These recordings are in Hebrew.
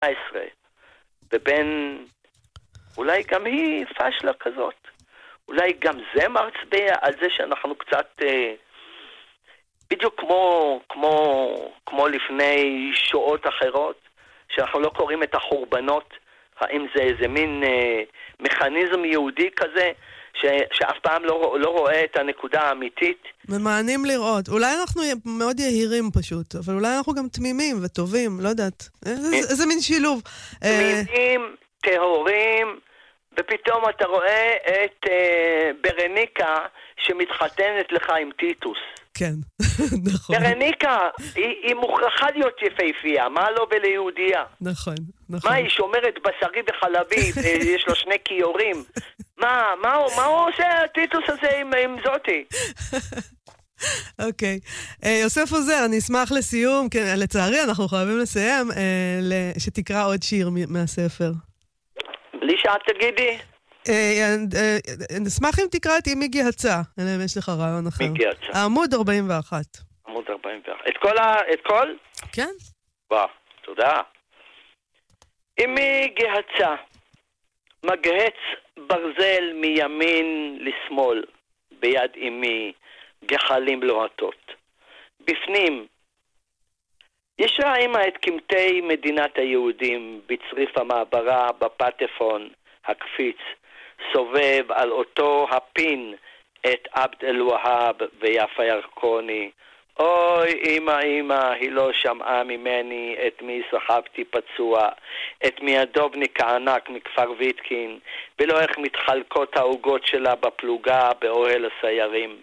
ובין אולי גם היא פשלה כזאת. אולי גם זה מצביע על זה שאנחנו קצת בדיוק כמו לפני שואות אחרות, שאנחנו לא קוראים את החורבנות. האם זה איזה מין מכניזם יהודי כזה שאף פעם לא רואה את הנקודה האמיתית? ממענים לראות. אולי אנחנו מאוד יהירים פשוט, אבל אולי אנחנו גם תמימים וטובים, לא יודעת. איזה מין שילוב. תמימים, טהורים, ופתאום אתה רואה את ברניקה שמתחתנת לך עם טיטוס. כן, נכון. ברניקה, היא מוכרחה להיות יפהפייה, מה לא וליהודייה? נכון. מה, היא שומרת בשרי וחלבי, ויש לו 2 כיורים? מה הוא עושה הטיטוס הזה עם זאתי? אוקיי. יוסף עוזר, אני אשמח לסיום, כן, לצערי אנחנו חייבים לסיים, שתקרא עוד שיר מהספר. בלי שאת תגידי? נשמח אם תקרא את אם יגהצה, אלא אם יש לך רעיון אחר. העמוד 41. עמוד 41. את כל? כן. וואו, תודה. אם יגהצה, מגהץ ברזל מימין לשמאל, ביד אמי גחלים לוהטות. בפנים, ישרה אמא את קמתי מדינת היהודים, בצריף המעברה, בפטפון, הקפיץ, סובב על אותו הפין את עבד אל-והאב ויפה ירקוני. אוי אמא, היא לא שמעה ממני את מי סחבתי פצוע, את מי הדובניק הענק מכפר ויטקין, ולא איך מתחלקות העוגות שלה בפלוגה באוהל הסיירים.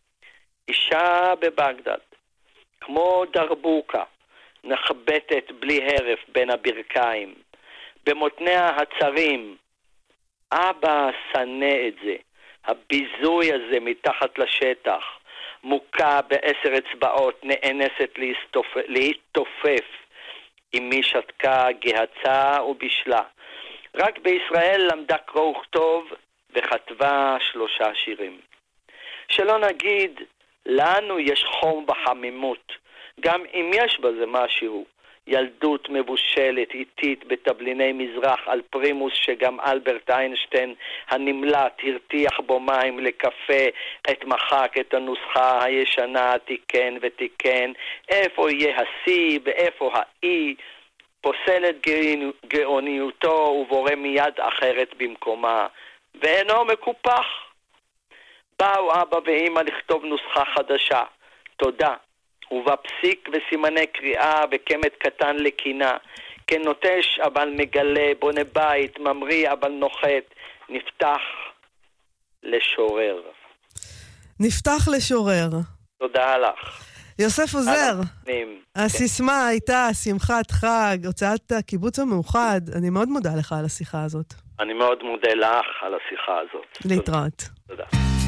אישה בבגדד, כמו דרבוקה, נחבטת בלי הרף בין הברכיים, במותניה הצרים. אבא שנא את זה, הביזוי הזה מתחת לשטח, מוכה ב10 אצבעות, נאנסת להתופף. אמי שתקה, גהצה ובישלה. רק בישראל למדה קרוא וכתוב וכתבה 3 שירים. שלא נגיד, לנו יש חום בחמימות, גם אם יש בזה משהו. ילדות מבושלת איטית בתבליני מזרח על פרימוס שגם אלברט איינשטיין הנמלט הרתיח בו מים לקפה, את מחק את הנוסחה הישנה, תיקן ותיקן, איפה יהיה ה-C ואיפה ה-E, פוסלת גאוניותו ובורא מיד אחרת במקומה, ואינו מקופח. באו אבא ואמא לכתוב נוסחה חדשה, תודה, ובפסיק וסימני קריאה וקמת קטן לקינה, כנוטש אבל מגלה, בונה בית, ממריא אבל נוחת, נפתח לשורר. נפתח לשורר. תודה לך. יוסף עוזר, הסיסמה הייתה שמחת חג, הוצאת הקיבוץ המאוחד. אני מאוד מודה לך על השיחה הזאת. אני מאוד מודה לך על השיחה הזאת. להתראות. תודה.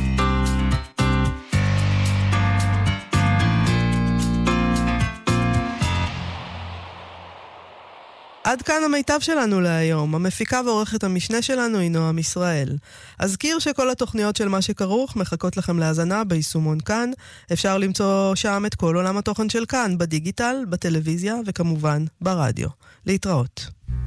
עד כאן המיטב שלנו להיום. המפיקה ועורכת המשנה שלנו היא נועם ישראל. אזכיר שכל התוכניות של מה שכרוך מחכות לכם להאזנה ביישומון כאן. אפשר למצוא שם את כל עולם התוכן של כאן, בדיגיטל, בטלוויזיה וכמובן ברדיו. להתראות.